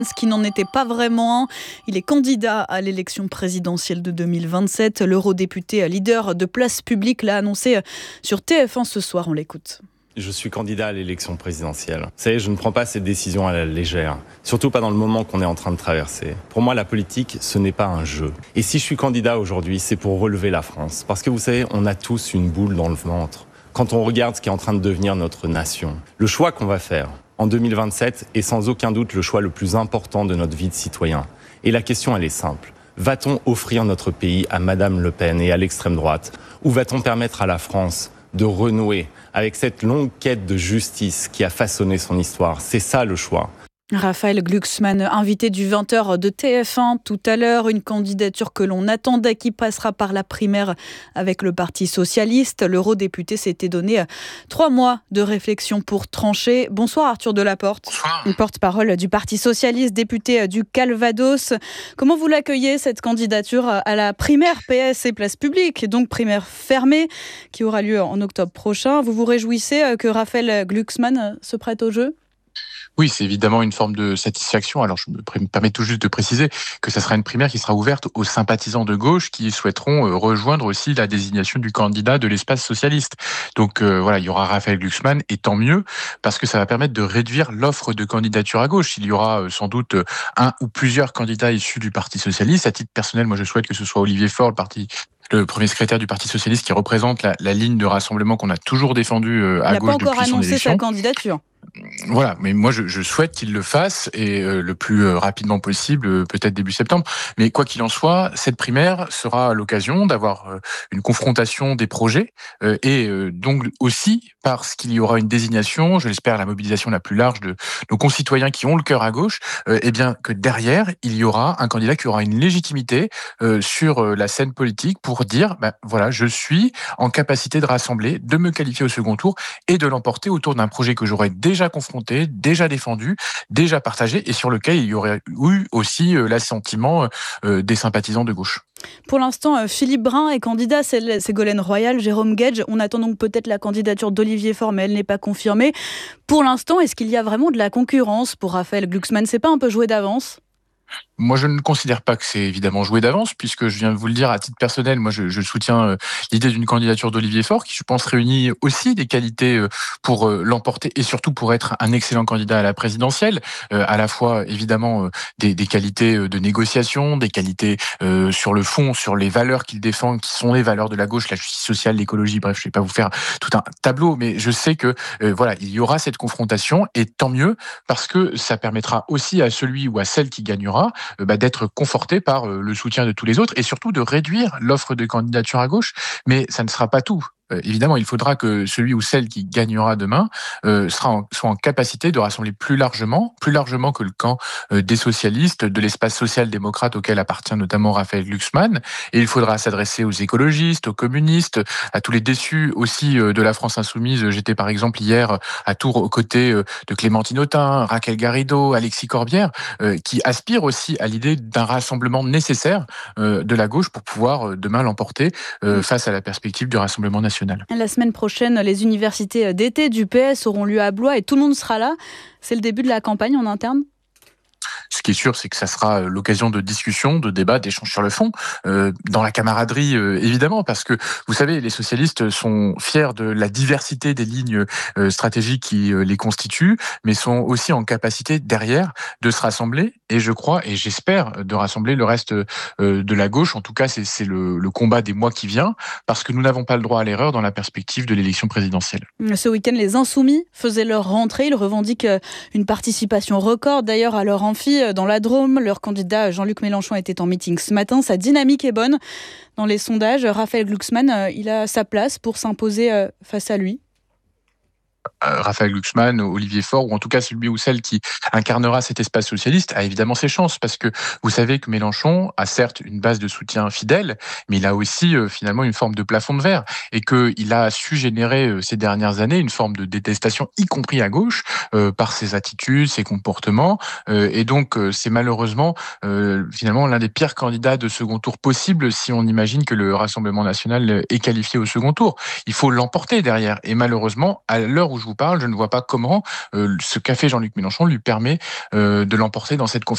Ce qui n'en était pas vraiment un. Il est candidat à l'élection présidentielle de 2027. L'eurodéputé leader de Place Publique l'a annoncé sur TF1 ce soir. On l'écoute. Je suis candidat à l'élection présidentielle. Vous savez, je ne prends pas ces décisions à la légère. Surtout pas dans le moment qu'on est en train de traverser. Pour moi, la politique, ce n'est pas un jeu. Et si je suis candidat aujourd'hui, c'est pour relever la France. Parce que vous savez, on a tous une boule dans le ventre. Quand on regarde ce qui est en train de devenir notre nation, le choix qu'on va faire en 2027 est sans aucun doute le choix le plus important de notre vie de citoyen. Et la question, elle est simple. Va-t-on offrir notre pays à Madame Le Pen et à l'extrême droite? Ou va-t-on permettre à la France de renouer avec cette longue quête de justice qui a façonné son histoire? C'est ça le choix. Raphaël Glucksmann, invité du 20h de TF1 tout à l'heure, une candidature que l'on attendait qui passera par la primaire avec le Parti socialiste. L'eurodéputé s'était donné 3 mois de réflexion pour trancher. Bonsoir Arthur Delaporte. Bonsoir. Porte-parole du Parti socialiste, député du Calvados. Comment vous l'accueillez, cette candidature à la primaire PS et Place Publique, donc primaire fermée, qui aura lieu en octobre prochain? Vous vous réjouissez que Raphaël Glucksmann se prête au jeu? Oui, c'est évidemment une forme de satisfaction. Alors, je me permets tout juste de préciser que ça sera une primaire qui sera ouverte aux sympathisants de gauche qui souhaiteront rejoindre aussi la désignation du candidat de l'espace socialiste. Donc voilà, il y aura Raphaël Glucksmann, et tant mieux, parce que ça va permettre de réduire l'offre de candidature à gauche. Il y aura sans doute un ou plusieurs candidats issus du Parti socialiste. À titre personnel, moi, je souhaite que ce soit Olivier Faure, le premier secrétaire du Parti socialiste, qui représente la ligne de rassemblement qu'on a toujours défendue à gauche depuis son élection. Il n'a pas encore annoncé sa candidature. Voilà, mais moi je souhaite qu'il le fasse, et le plus rapidement possible, peut-être début septembre. Mais quoi qu'il en soit, cette primaire sera l'occasion d'avoir une confrontation des projets, et donc aussi parce qu'il y aura une désignation, je l'espère la mobilisation la plus large de nos concitoyens qui ont le cœur à gauche, et bien que derrière il y aura un candidat qui aura une légitimité sur la scène politique pour dire voilà, je suis en capacité de rassembler, de me qualifier au second tour et de l'emporter autour d'un projet que j'aurais déjà confronté, déjà défendu, déjà partagé, et sur lequel il y aurait eu aussi l'assentiment des sympathisants de gauche. Pour l'instant, Philippe Brun est candidat, Ségolène Royal, Jérôme Guedj. On attend donc peut-être la candidature d'Olivier Faure, mais elle n'est pas confirmée. Pour l'instant, est-ce qu'il y a vraiment de la concurrence pour Raphaël Glucksmann? C'est pas un peu joué d'avance? Moi, je ne considère pas que c'est évidemment joué d'avance, puisque je viens de vous le dire, à titre personnel, moi, je soutiens l'idée d'une candidature d'Olivier Faure, qui, je pense, réunit aussi des qualités pour l'emporter, et surtout pour être un excellent candidat à la présidentielle. À la fois, évidemment, des qualités de négociation, des qualités sur le fond, sur les valeurs qu'il défend, qui sont les valeurs de la gauche, la justice sociale, l'écologie. Bref, je ne vais pas vous faire tout un tableau, mais je sais que voilà, il y aura cette confrontation, et tant mieux, parce que ça permettra aussi à celui ou à celle qui gagnera d'être conforté par le soutien de tous les autres, et surtout de réduire l'offre de candidature à gauche. Mais ça ne sera pas tout. Évidemment, il faudra que celui ou celle qui gagnera demain soit en capacité de rassembler plus largement que le camp des socialistes, de l'espace social-démocrate auquel appartient notamment Raphaël Glucksmann. Et il faudra s'adresser aux écologistes, aux communistes, à tous les déçus aussi de la France insoumise. J'étais par exemple hier à Tours aux côtés de Clémentine Autain, Raquel Garrido, Alexis Corbière, qui aspirent aussi à l'idée d'un rassemblement nécessaire de la gauche pour pouvoir demain l'emporter face à la perspective du Rassemblement national. La semaine prochaine, les universités d'été du PS auront lieu à Blois et tout le monde sera là. C'est le début de la campagne en interne? Ce qui est sûr, c'est que ça sera l'occasion de discussion, de débat, d'échange sur le fond, dans la camaraderie évidemment, parce que vous savez, les socialistes sont fiers de la diversité des lignes stratégiques qui les constituent, mais sont aussi en capacité derrière de se rassembler, et je crois et j'espère de rassembler le reste de la gauche. En tout cas, c'est le combat des mois qui viennent, parce que nous n'avons pas le droit à l'erreur dans la perspective de l'élection présidentielle. Ce week-end, les Insoumis faisaient leur rentrée. Ils revendiquent une participation record d'ailleurs à leur amphi dans la Drôme. Leur candidat Jean-Luc Mélenchon était en meeting ce matin. Sa dynamique est bonne. Dans les sondages, Raphaël Glucksmann, il a sa place pour s'imposer face à lui. Raphaël Glucksmann, Olivier Faure, ou en tout cas celui ou celle qui incarnera cet espace socialiste, a évidemment ses chances, parce que vous savez que Mélenchon a certes une base de soutien fidèle, mais il a aussi finalement une forme de plafond de verre, et qu'il a su générer ces dernières années une forme de détestation, y compris à gauche, par ses attitudes, ses comportements, et donc c'est malheureusement finalement l'un des pires candidats de second tour possible si on imagine que le Rassemblement national est qualifié au second tour. Il faut l'emporter derrière, et malheureusement, à l'heure où je vous parle, je ne vois pas comment ce qu'a fait Jean-Luc Mélenchon lui permet de l'emporter dans cette conférence.